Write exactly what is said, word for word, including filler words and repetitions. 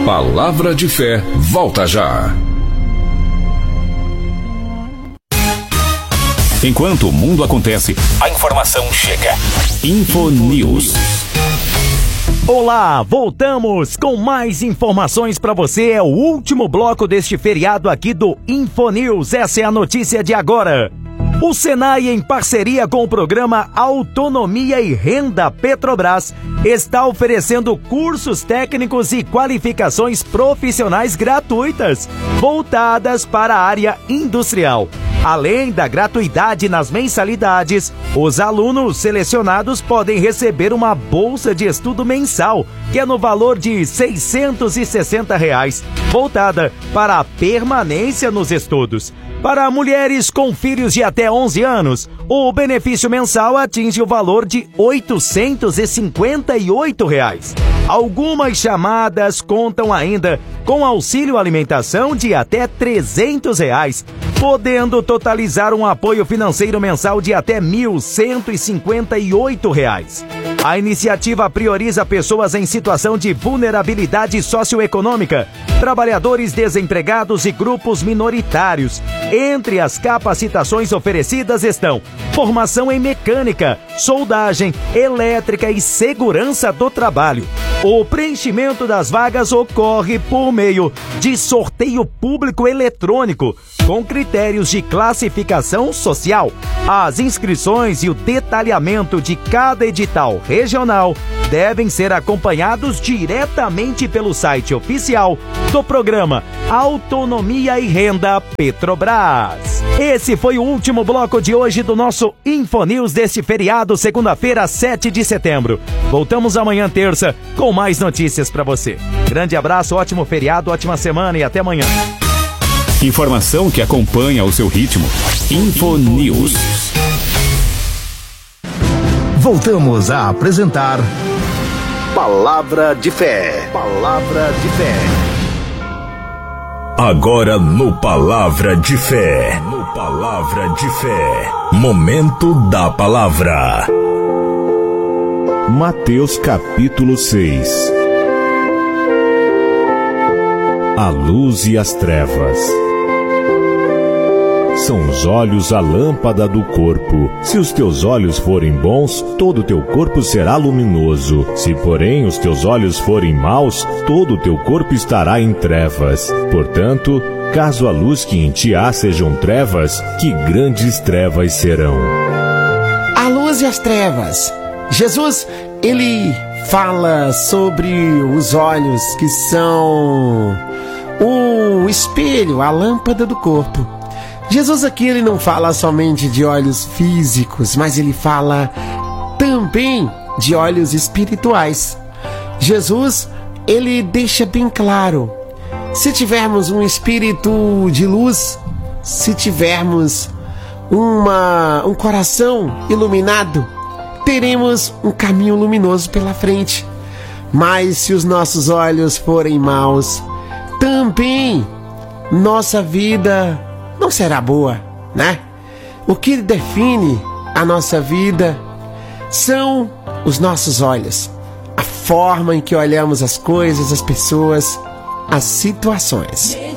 Palavra de Fé, volta já. Enquanto o mundo acontece, a informação chega. Infonews. Olá, voltamos com mais informações para você. É o último bloco deste feriado aqui do Infonews. Essa é a notícia de agora. O Senai, em parceria com o programa Autonomia e Renda Petrobras, está oferecendo cursos técnicos e qualificações profissionais gratuitas, voltadas para a área industrial. Além da gratuidade nas mensalidades, os alunos selecionados podem receber uma bolsa de estudo mensal, que é no valor de seiscentos e sessenta reais, voltada para a permanência nos estudos. Para mulheres com filhos de até onze anos, o benefício mensal atinge o valor de oitocentos e cinquenta e oito reais. Algumas chamadas contam ainda com auxílio alimentação de até trezentos reais, podendo totalizar um apoio financeiro mensal de até mil cento e cinquenta e oito reais. A iniciativa prioriza pessoas em situação de vulnerabilidade socioeconômica, trabalhadores desempregados e grupos minoritários. Entre as capacitações oferecidas estão formação em mecânica, soldagem, elétrica e segurança do trabalho. O preenchimento das vagas ocorre por meio de sorteio público eletrônico, com critérios de classificação social. As inscrições e o detalhamento de cada edital regional devem ser acompanhados diretamente pelo site oficial do programa Autonomia e Renda Petrobras. Esse foi o último bloco de hoje do nosso Infonews deste feriado, segunda-feira, sete de setembro. Voltamos amanhã, terça, com mais notícias para você. Grande abraço, ótimo feriado, ótima semana e até amanhã. Informação que acompanha o seu ritmo. Infonews. Voltamos a apresentar Palavra de Fé. Palavra de Fé. Agora no Palavra de Fé. No Palavra de Fé. Momento da Palavra. Mateus capítulo seis. A luz e as trevas. São os olhos a lâmpada do corpo. Se os teus olhos forem bons, todo o teu corpo será luminoso. Se, porém, os teus olhos forem maus, todo o teu corpo estará em trevas. Portanto, caso a luz que em ti há sejam trevas, que grandes trevas serão. A luz e as trevas. Jesus, ele fala sobre os olhos que são o espelho, a lâmpada do corpo. Jesus aqui ele não fala somente de olhos físicos, mas ele fala também de olhos espirituais. Jesus, ele deixa bem claro, se tivermos um espírito de luz, se tivermos uma, um coração iluminado, teremos um caminho luminoso pela frente. Mas se os nossos olhos forem maus, também nossa vida não será boa, né? O que define a nossa vida são os nossos olhos, a forma em que olhamos as coisas, as pessoas, as situações.